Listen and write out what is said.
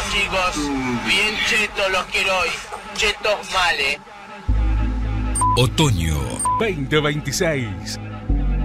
chicos. Bien chetos los quiero hoy. Chetos male. Otoño 2026.